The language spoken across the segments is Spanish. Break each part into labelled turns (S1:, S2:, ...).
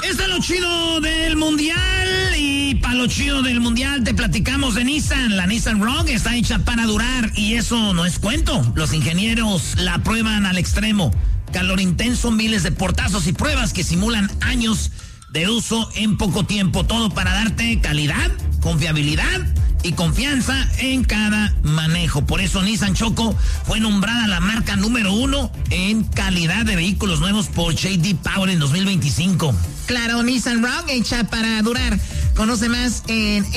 S1: Está lo chido del mundial y para lo chido del mundial te platicamos de Nissan. La Nissan Rogue está hecha para durar y eso no es cuento. Los ingenieros la prueban al extremo. Calor intenso, miles de portazos y pruebas que simulan años de uso en poco tiempo. Todo para darte calidad, confiabilidad y confianza en cada manejo. Por eso Nissan Choco fue nombrada la marca número 1 en calidad de vehículos nuevos por J.D. Power en 2025.
S2: Claro, Nissan Rogue hecha para durar. Conoce más en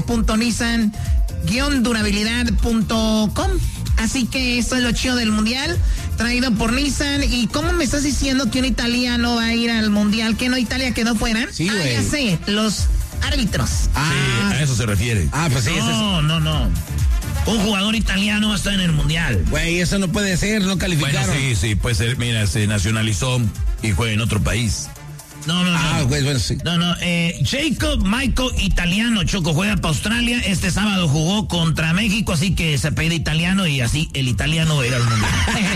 S2: es.nissan-durabilidad.com. Así que esto es lo chido del mundial, traído por Nissan. ¿Y cómo me estás diciendo que un italiano va a ir al mundial? ¿Que no Italia quedó fuera?
S3: Sí, güey.
S2: Ya sé, los árbitros.
S1: Sí, a eso se refiere.
S3: Pues sí,
S1: No. Un jugador italiano va a estar en el mundial.
S3: Güey, eso no puede ser, no calificaron.
S4: Bueno, sí, puede ser. Mira, se nacionalizó y juega en otro país.
S1: No.
S3: Güey, bueno, sí.
S1: No. Jacob Michael Italiano, Choco, juega para Australia. Este sábado jugó contra México, así que se apellida italiano y así el italiano va a ir al mundial.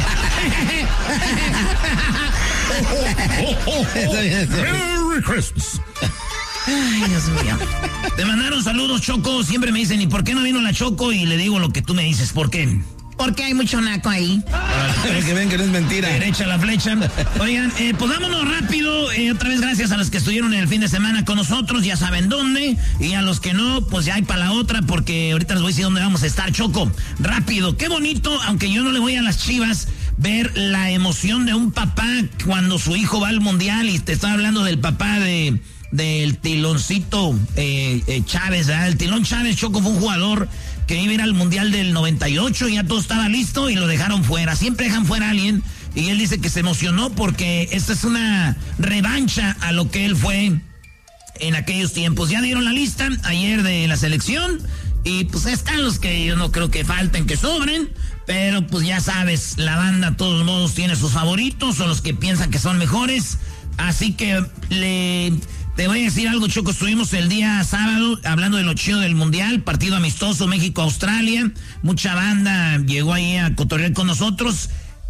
S4: Merry Christmas.
S2: Ay, Dios mío.
S1: Te mandaron saludos, Choco. Siempre me dicen, ¿y por qué no vino la Choco? Y le digo lo que tú me dices, ¿por qué?
S2: Porque hay mucho naco ahí.
S3: Para que vean que no es mentira.
S1: Derecha la flecha. Oigan, pues vámonos rápido. Otra vez gracias a los que estuvieron el fin de semana con nosotros, ya saben dónde. Y a los que no, pues ya hay para la otra, porque ahorita les voy a decir dónde vamos a estar, Choco. Rápido, qué bonito, aunque yo no le voy a las Chivas, ver la emoción de un papá cuando su hijo va al mundial. Y te estoy hablando del papá del Tiloncito Chávez, ¿verdad? El Tilón Chávez, Choco, fue un jugador que iba a ir al mundial del 98 y ya todo estaba listo y lo dejaron fuera. Siempre dejan fuera a alguien y él dice que se emocionó porque esta es una revancha a lo que él fue en aquellos tiempos. Ya dieron la lista ayer de la selección y pues están los que yo no creo que falten, que sobren, pero pues ya sabes, la banda de todos modos tiene sus favoritos o los que piensan que son mejores, así que te voy a decir algo, Choco. Estuvimos el día sábado hablando de lo chido del mundial, partido amistoso México-Australia. Mucha banda llegó ahí a cotorrear con nosotros.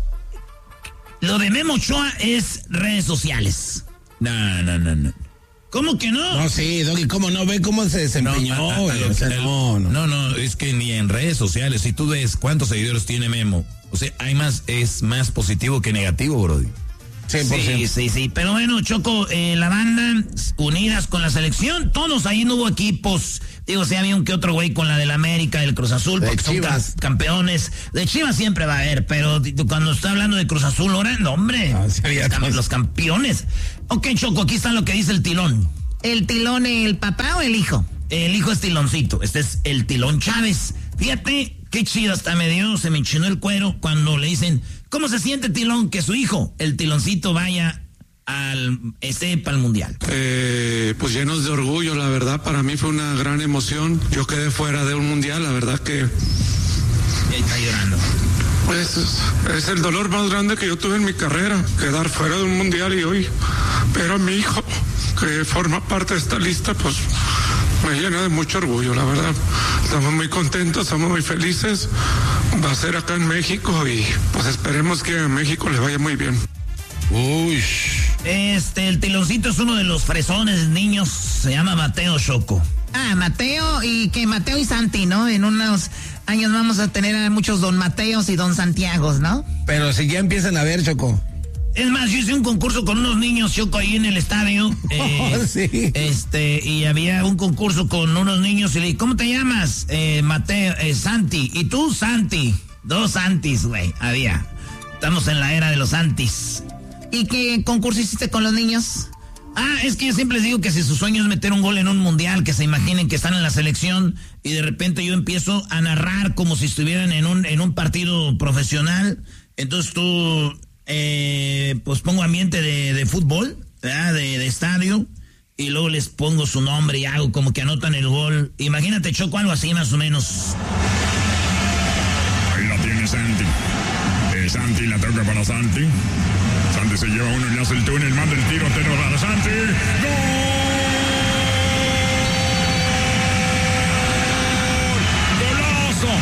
S1: Lo de Memo Ochoa es redes sociales.
S4: No.
S1: ¿Cómo que no?
S3: No, sí, Doggy, ¿cómo no? Ve cómo se desempeñó, güey.
S4: No, es que ni en redes sociales, si tú ves cuántos seguidores tiene Memo, o sea, es más positivo que negativo, brody.
S3: 100%.
S1: Sí, pero bueno, Choco, la banda unidas con la selección, todos ahí no hubo equipos, digo, sí había un que otro güey con la del América, del Cruz Azul,
S3: de
S1: porque
S3: Chivas.
S1: son campeones, de Chivas siempre va a haber, pero cuando está hablando de Cruz Azul, ahora, no, hombre,
S3: sí había
S1: los campeones. Ok, Choco, aquí está lo que dice el Tilón.
S2: ¿El Tilón, el papá o el hijo?
S1: El hijo es Tiloncito, este es el Tilón Chávez. Fíjate, qué chido, hasta se me enchinó el cuero cuando le dicen, ¿cómo se siente Tilón que su hijo, el Tiloncito, vaya al mundial?
S5: Pues llenos de orgullo, la verdad, para mí fue una gran emoción. Yo quedé fuera de un mundial, la verdad que...
S1: Y ahí está llorando.
S5: Pues es el dolor más grande que yo tuve en mi carrera, quedar fuera de un mundial y hoy, pero mi hijo, que forma parte de esta lista, pues me llena de mucho orgullo, la verdad. Estamos muy contentos, estamos muy felices. Va a ser acá en México y pues esperemos que a México le vaya muy bien.
S3: Uy.
S1: El Tiloncito es uno de los fresones niños, se llama Mateo, Choco.
S2: Mateo y Santi, ¿no? En unos años vamos a tener a muchos don Mateos y don Santiagos, ¿no?
S3: Pero si ya empiezan a ver, Choco.
S1: Es más, yo hice un concurso con unos niños, Choco, ahí en el estadio.
S3: Sí.
S1: Y había un concurso con unos niños y le dije, ¿cómo te llamas? Mateo, Santi. ¿Y tú, Santi? 2 Santis, güey, había. Estamos en la era de los Santis.
S2: ¿Y qué concurso hiciste con los niños?
S1: Es que yo siempre les digo que si su sueño es meter un gol en un mundial, que se imaginen que están en la selección y de repente yo empiezo a narrar como si estuvieran en un partido profesional. Entonces tú, pues pongo ambiente de fútbol, ¿verdad? De estadio, y luego les pongo su nombre y hago como que anotan el gol. Imagínate, Choco, algo así más o menos.
S4: Ahí la tiene Santi. Santi la toca para Santi. Santi se lleva uno y le hace el túnel, manda el tiro, tenor para Santi. ¡Gol! ¡Golazo!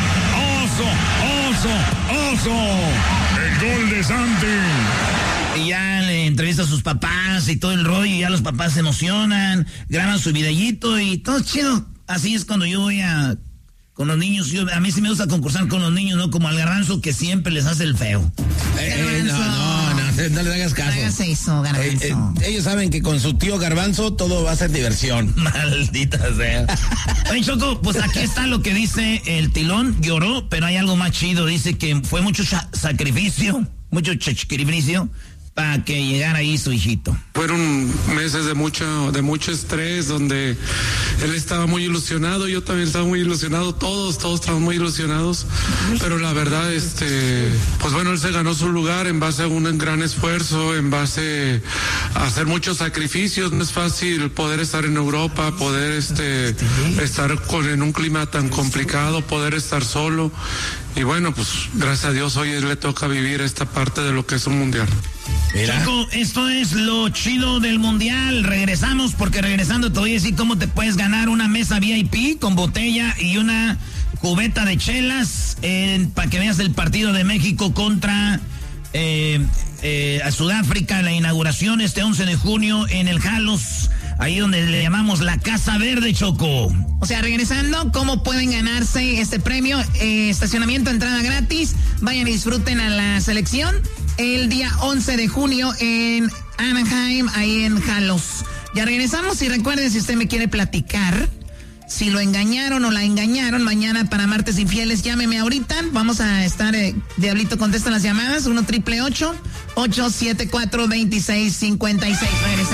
S4: ¡Oso! El gol de Santi.
S1: Y ya le entrevista a sus sus papás y todo el rollo, y ya los papás se emocionan, graban su videíto y todo chido. Así es cuando yo voy con los niños. A mí sí me gusta concursar con los niños, no como al Garbanzo que siempre les hace el feo.
S3: No le hagas caso.
S2: No hagas eso, Garbanzo.
S3: Ellos saben que con su tío Garbanzo todo va a ser diversión.
S1: Maldita sea. Oye, Choco, pues aquí está lo que dice el Tilón. Lloró, pero hay algo más chido. Dice que fue mucho sacrificio, para que llegara ahí su hijito.
S5: Fueron meses de mucho estrés, donde él estaba muy ilusionado, yo también estaba muy ilusionado, todos estaban muy ilusionados, pero la verdad, pues bueno, él se ganó su lugar en base a un gran esfuerzo, en base a hacer muchos sacrificios. No es fácil poder estar en Europa, poder estar en un clima tan complicado, poder estar solo, y bueno, pues gracias a Dios hoy le toca vivir esta parte de lo que es un mundial.
S3: Mira.
S1: Choco, esto es lo chido del mundial. Regresamos, porque regresando te voy a decir cómo te puedes ganar una mesa VIP con botella y una cubeta de chelas para que veas el partido de México contra a Sudáfrica, la inauguración este 11 de junio en el Jalos, ahí donde le llamamos la Casa Verde, Choco.
S2: O sea, regresando, ¿cómo pueden ganarse este premio? Estacionamiento, entrada gratis. Vayan y disfruten a la selección el día 11 de junio en Anaheim, ahí en Jalos. Ya regresamos, y recuerden, si usted me quiere platicar si lo engañaron o la engañaron mañana para Martes Infieles, llámeme ahorita. Vamos a estar, Diablito contesta las llamadas, 1-888-874-2656.